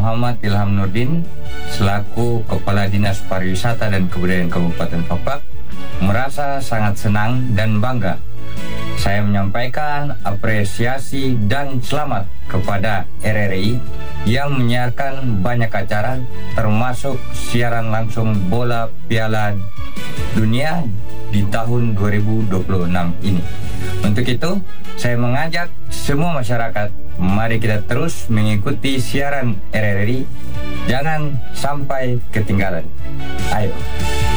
Muhammad Ilham Nurdin selaku Kepala Dinas Pariwisata dan Kebudayaan Kabupaten Fafak merasa sangat senang dan bangga. Saya menyampaikan apresiasi dan selamat kepada RRI yang menyiarkan banyak acara termasuk siaran langsung bola Piala Dunia di tahun 2026 ini. Untuk itu, saya mengajak semua masyarakat, mari kita terus mengikuti siaran RRI, jangan sampai ketinggalan. Ayo.